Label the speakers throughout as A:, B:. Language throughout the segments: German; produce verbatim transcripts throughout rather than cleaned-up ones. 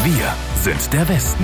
A: Wir sind der Westen.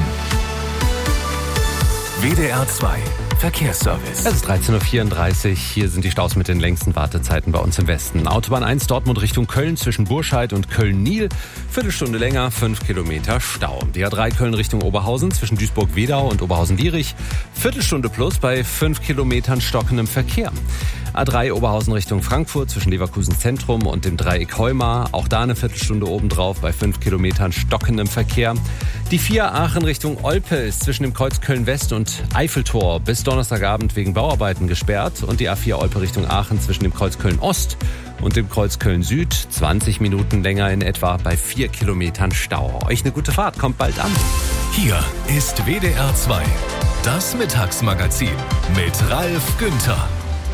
A: W D R zwei Verkehrsservice.
B: Es ist dreizehn Uhr vierunddreißig. Hier sind die Staus mit den längsten Wartezeiten bei uns im Westen. Autobahn eins Dortmund Richtung Köln zwischen Burscheid und Köln-Nil. Viertelstunde länger, fünf Kilometer Stau. Die A drei Köln Richtung Oberhausen zwischen Duisburg-Wedau und Oberhausen-Dierich. Viertelstunde plus bei fünf Kilometern stockendem Verkehr. A drei Oberhausen Richtung Frankfurt zwischen Leverkusen Zentrum und dem Dreieck Heumar. Auch da eine Viertelstunde obendrauf bei fünf Kilometern stockendem Verkehr. Die vier Aachen Richtung Olpe ist zwischen dem Kreuz Köln-West und Eiffeltor bis Donnerstagabend wegen Bauarbeiten gesperrt. Und die A vier Olpe Richtung Aachen zwischen dem Kreuz Köln-Ost und dem Kreuz Köln-Süd zwanzig Minuten länger in etwa bei vier Kilometern Stau. Euch eine gute Fahrt, kommt bald an.
A: Hier ist W D R zwei, das Mittagsmagazin mit Ralf Günther.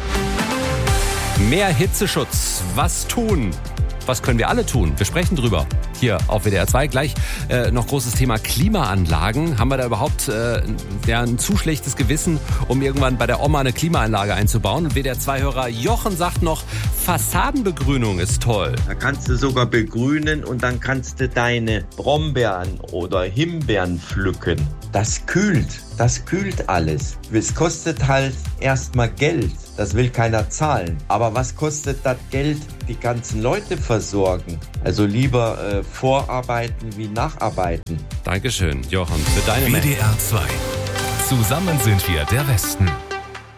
B: Mehr Hitzeschutz. Was tun? Was können wir alle tun? Wir sprechen drüber. Hier auf W D R zwei. Gleich äh, noch großes Thema Klimaanlagen. Haben wir da überhaupt äh, ja, ein zu schlechtes Gewissen, um irgendwann bei der Oma eine Klimaanlage einzubauen? Und W D R zwei-Hörer Jochen sagt noch, Fassadenbegrünung ist toll.
C: Da kannst du sogar begrünen und dann kannst du deine Brombeeren oder Himbeeren pflücken. Das kühlt, das kühlt alles. Es kostet halt erstmal Geld. Das will keiner zahlen. Aber was kostet das Geld, die ganzen Leute versorgen? Also lieber äh, vorarbeiten wie nacharbeiten.
B: Dankeschön, Jochen, für deine
A: W D R zwei. Zusammen sind wir der Westen.